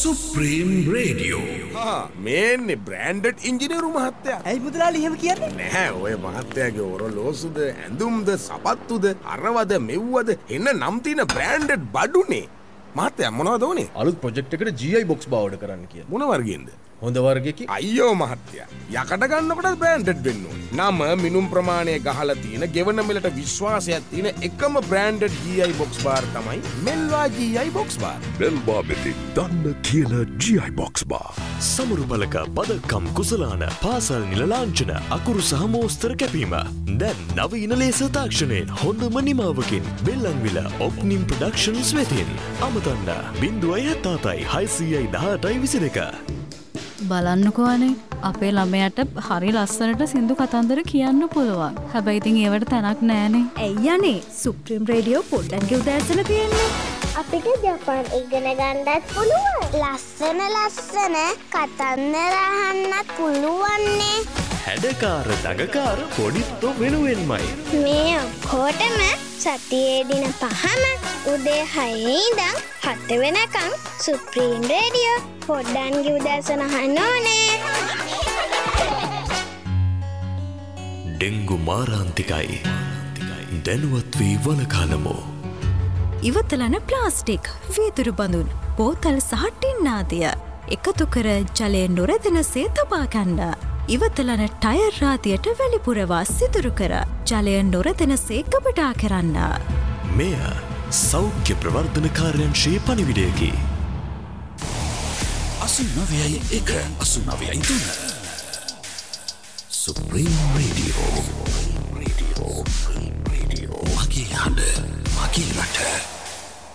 Supreme Radio. මේන්නේ branded ඉංජිනේරු මහත්තයා. ඇයි මුදලාලි එහෙම කියන්නේ? නැහැ ඔය මහත්තයාගේ ඔරලෝසුද ඇඳුම්ද සපත්තුද අරවද මෙව්වද එන්න නම් තියෙන බ්‍රෑන්ඩඩ් බඩුනේ. මහත්තයා මොනවද ඕනේ? අලුත් ප්‍රොජෙක්ට් එකට GI box බවඩ කරන්න කියලා. මොන වර්ගයෙන්ද? හොඳ වර්ගයක. අයියෝ මහත්තයා. යකට ගන්නකොට බ්‍රෑන්ඩඩ් වෙන්න ඕනේ. නම මිනුම් ප්‍රමාණය ගහලා තියෙන ගෙවන මිලට විශ්වාසයක් තියෙන එකම බ්‍රෑන්ඩඩ් GI box bar තමයි මෙල්වා GI box bar. මෙල්වා මෙතින් දන්න කියන GI box bar. සමුරු බලක පදක්කම් කුසලාන පාසල් නිල ලාංඡන අකුරු සහ මෝස්තර කැපීම. දැන් නවීන ලේස තාක්ෂණයෙන් හොඳම නිමාවකින් බෙල්ලන්විල ඔප්නිම් ප්‍රොඩක්ෂන්ස් වෙතින්. අමතන්න 077 බලන්නකෝ අනේ අපේ ළමයාට හරි ලස්සනට සින්දු කතන්දර කියන්න පුළුවන්. හැබැයි ඉතින් ඒවට තැනක් නෑනේ. ඇයි අනේ සුප්‍රීම රේඩියෝ පොඩ්ඩක් උදෑසන තියෙන්නේ. අපිට ජපාන් ඉගෙන ගන්නත් පුළුවන්. ලස්සන කතන්දර අහන්නත් පුළුවන්නේ. හැඩකාර දඟකාර පොඩිත්තෝ වෙනුවෙන්මයි. මේ ඔක්කොටම සතියේ දින 5ම උදේ 6 ඉඳන් 7 වෙනකම් සුප්‍රීම රේඩියෝ පොඩ්ඩන්ගේ උදෑසන අහන්න ඕනේ. ඩෙංගු මාරාන්තිකයි. දැනුවත් වී වළකාලමු. ඉවතලන ප්ලාස්ටික්, වීදුරු බඳුන්, බෝතල් සහ ටින් ආදිය එකතු කර ජලය නොරැදෙන සේ තබා ගන්න. ඉවතලන ටයර් රාදියට වැලි පුරවා සිදුරු කර ජලය නොරැදෙන සේ ගබඩා කරන්න. මෙය සෞඛ්‍ය ප්‍රවර්ධන කාර්යංශයේ පණිවිඩයකි. 89.1 Supreme Radio. මගේ හඬ මගේ රට.